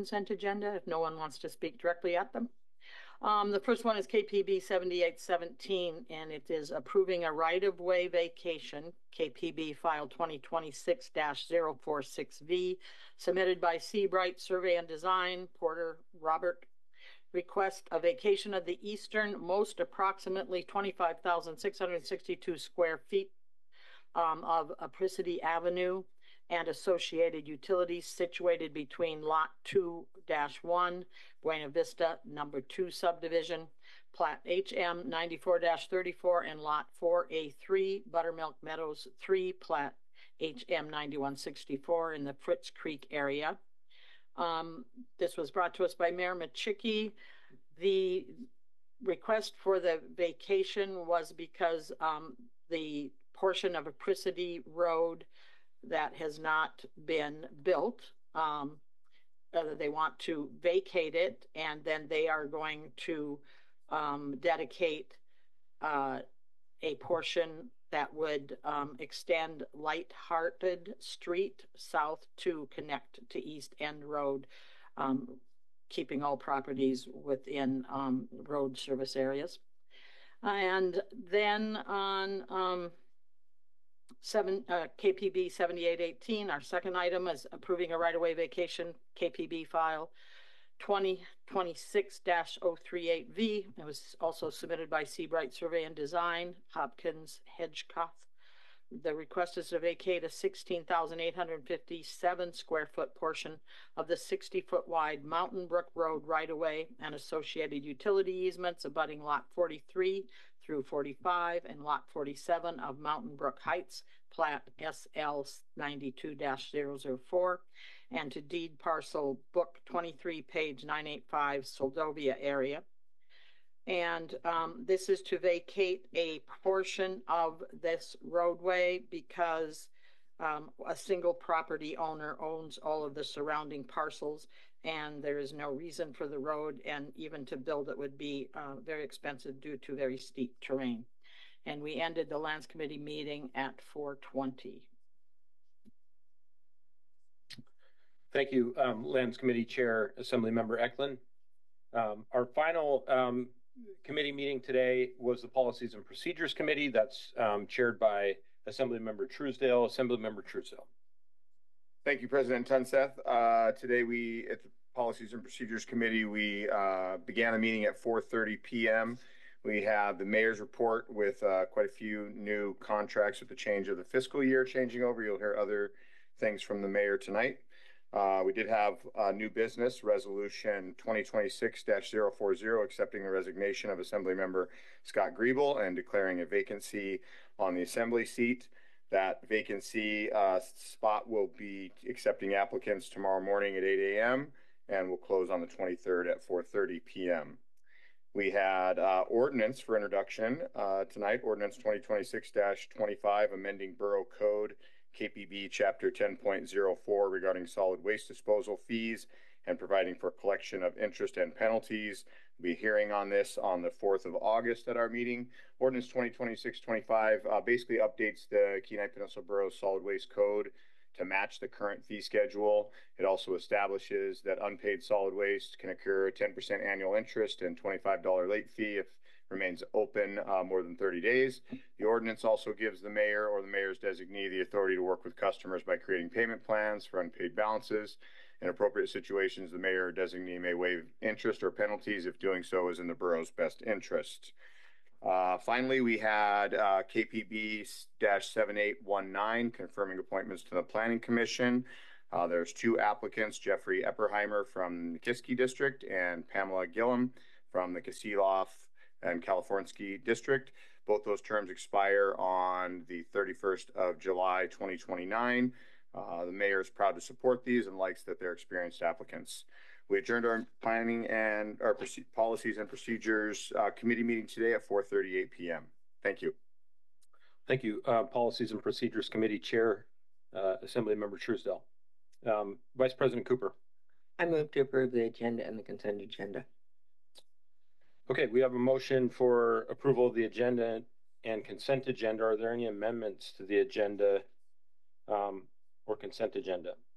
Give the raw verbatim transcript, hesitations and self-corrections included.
consent agenda if no one wants to speak directly at them. Um, the first one is K P B seventy-eight seventeen, and it is approving a right-of-way vacation, K P B file twenty twenty-six dash zero four six V, submitted by Seabright Survey and Design, Porter Robert. Request a vacation of the easternmost approximately twenty-five thousand six hundred sixty-two square feet um, of Apricity Avenue and associated utilities situated between Lot two dash one, Buena Vista Number two subdivision, Plat H M ninety-four dash thirty-four, and Lot four A three, Buttermilk Meadows three, Plat H M ninety-one sixty-four in the Fritz Creek area. Um, this was brought to us by Mayor Machicki. The request for the vacation was because um, the portion of Apricity Road that has not been built, um, uh, they want to vacate it, and then they are going to um, dedicate uh, a portion that would um, extend Lighthearted Street south to connect to East End Road, um, keeping all properties within um, road service areas. And then on um, seven, uh, K P B seventy-eight eighteen, our second item is approving a right-of-way vacation K P B file twenty twenty-six dash zero three eight V. It was also submitted by Seabright Survey and Design, Hopkins Hedgecoth. The request is to vacate a sixteen thousand eight hundred fifty-seven square foot portion of the sixty foot wide Mountain Brook Road right-of-way and associated utility easements abutting Lot forty-three through forty-five and Lot forty-seven of Mountain Brook Heights, Plat S L ninety-two dash zero zero four, and to deed parcel book twenty-three, page nine eighty-five, Soldovia area. And um, this is to vacate a portion of this roadway because um, a single property owner owns all of the surrounding parcels, and there is no reason for the road, and even to build it would be uh, very expensive due to very steep terrain. And we ended the Lands Committee meeting at four twenty. Thank you, um, Lands Committee Chair, Assemblymember Eklund. Um, our final um, committee meeting today was the Policies and Procedures Committee. That's um, chaired by Assemblymember Truesdale. Assemblymember Truesdale. Thank you, President Tunseth. Uh, today we, at the Policies and Procedures Committee, we uh, began a meeting at four thirty p m We have the mayor's report with uh, quite a few new contracts with the change of the fiscal year changing over. You'll hear other things from the mayor tonight. Uh, we did have uh, new business, resolution twenty twenty-six dash zero four zero, accepting the resignation of Assemblymember Scott Griebel and declaring a vacancy on the assembly seat. That vacancy uh, spot will be accepting applicants tomorrow morning at eight a m and will close on the twenty-third at four thirty p m We had uh, ordinance for introduction uh, tonight, ordinance twenty twenty-six dash twenty-five, amending Borough Code K P B Chapter ten point zero four regarding solid waste disposal fees and providing for collection of interest and penalties. We'll be hearing on this on the fourth of August at our meeting. Ordinance twenty twenty-six twenty-five uh, basically updates the Kenai Peninsula Borough Solid Waste Code to match the current fee schedule. It also establishes that unpaid solid waste can occur ten percent annual interest and twenty-five dollar late fee if remains open uh, more than thirty days. The ordinance also gives the mayor or the mayor's designee the authority to work with customers by creating payment plans for unpaid balances. In appropriate situations, the mayor or designee may waive interest or penalties if doing so is in the borough's best interest. Uh, finally, we had uh, K P B seven eight one nine confirming appointments to the Planning Commission. Uh, there's two applicants, Jeffrey Epperheimer from the Kiski District and Pamela Gillum from the Kasilof and Kalifornsky District. Both those terms expire on the thirty-first of July twenty twenty-nine. Uh, the mayor is proud to support these and likes that they're experienced applicants. We adjourned our planning and our policies and procedures uh, committee meeting today at four thirty-eight p m Thank you. Thank you, uh, Policies and Procedures Committee Chair, uh, Assemblymember Truesdale. Um, Vice President Cooper. I move to approve the agenda and the consent agenda. Okay, we have a motion for approval of the agenda and consent agenda. Are there any amendments to the agenda um, or consent agenda?